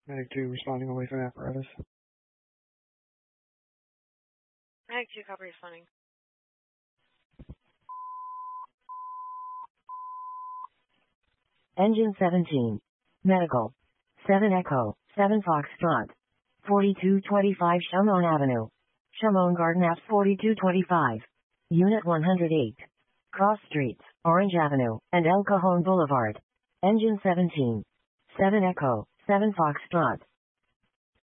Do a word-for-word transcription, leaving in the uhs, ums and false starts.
Medic two responding away from apparatus. Medic two, copy responding. Engine seventeen. Medical. seven Echo, seven Foxtrot. forty-two twenty-five Shamon Avenue. Shamon Garden Apps forty-two twenty-five. Unit one hundred eight. Cross Streets, Orange Avenue, and El Cajon Boulevard. Engine seventeen. seven Echo, seven Foxtrot.